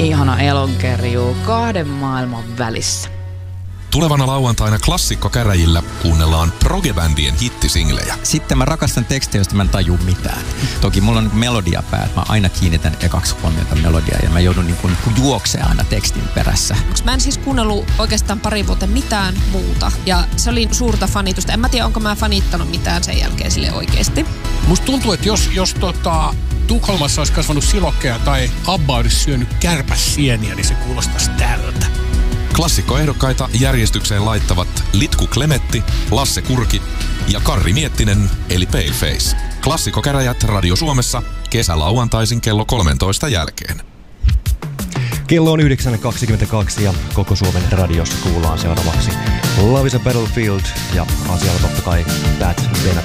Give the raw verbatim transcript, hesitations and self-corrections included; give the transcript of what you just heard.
Ihana elonkerjuu kahden maailman välissä. Tulevana lauantaina klassikkokäräjillä kuunnellaan progebändien hittisinglejä. Sitten mä rakastan tekstejä, joista mä en taju mitään. Toki mulla on niin melodia päät. Mä aina kiinnitän ekaksi huomiota melodiaa ja mä joudun niin kuin juoksemaan aina tekstin perässä. Mä en siis kuunnellut oikeastaan pari vuotta mitään muuta. Ja se oli suurta fanitusta. En mä tiedä, onko mä fanittanut mitään sen jälkeen sille oikeesti. Musta tuntuu, että jos, jos tota, Tukholmassa olisi kasvanut silokkeja tai Abba olisi syönyt kärpäsieniä, niin se kuulostaisi tältä. Klassikkoehdokkaita järjestykseen laittavat Litku Klemetti, Lasse Kurki ja Karri Miettinen eli Paleface. Klassikkokäräjät Radio Suomessa kesälauantaisin kello kolmentoista jälkeen. Kello on yhdeksän kaksikymmentäkaksi ja koko Suomen radiossa kuullaan seuraavaksi Love is a Battlefield ja asialla totta kai Bad Benat.